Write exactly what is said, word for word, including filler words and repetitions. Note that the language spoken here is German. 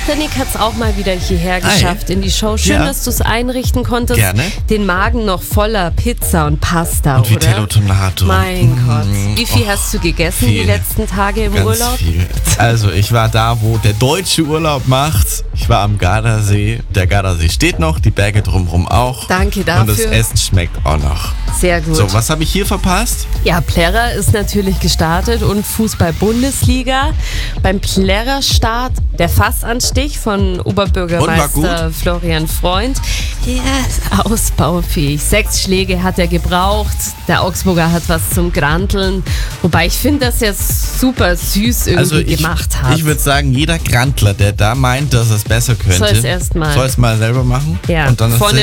Der Nick hat es auch mal wieder hierher Hi. geschafft in die Show. Schön, Ja. dass du es einrichten konntest. Gerne. Den Magen noch voller Pizza und Pasta, Und Vitello oder? Tonato. Mein Mm, Gott. Wie viel oh, hast du gegessen viel. die letzten Tage im Ganz Urlaub? viel. Also ich war da, wo der Deutsche Urlaub macht. Ich war am Gardasee. Der Gardasee steht noch, die Berge drumherum auch. Danke Und das dafür. Essen schmeckt auch noch. Sehr gut. So, was habe ich hier verpasst? Ja, Plärrer ist natürlich gestartet und Fußball-Bundesliga. Beim Plärrer-Start der Fassanstich von Oberbürgermeister Florian Freund. Ja, ist ausbaufähig. Sechs Schläge hat er gebraucht. Der Augsburger hat was zum Granteln. Wobei ich finde, dass er es super süß irgendwie Also ich, gemacht hat. ich würde sagen, jeder Grantler, der da meint, dass er es besser könnte, Soll es erst mal. soll es mal selber machen. Ja, Und dann ist vorne